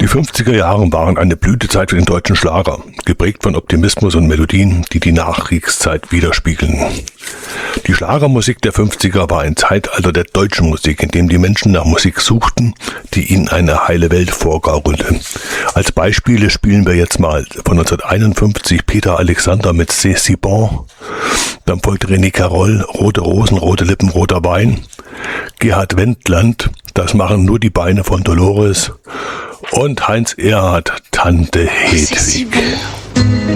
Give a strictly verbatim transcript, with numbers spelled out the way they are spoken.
Die fünfziger Jahre waren eine Blütezeit für den deutschen Schlager, geprägt von Optimismus und Melodien, die die Nachkriegszeit widerspiegeln. Die Schlagermusik der fünfziger war ein Zeitalter der deutschen Musik, in dem die Menschen nach Musik suchten, die ihnen eine heile Welt vorgaukelte. Als Beispiele spielen wir jetzt mal von neunzehnhunderteinundfünfzig Peter Alexander mit C'est si bon, dann folgt René Caroll, Rote Rosen, rote Lippen, roter Wein, Gerhard Wendland, Das machen nur die Beine von Dolores und Heinz Erhardt, Tante Hedwig.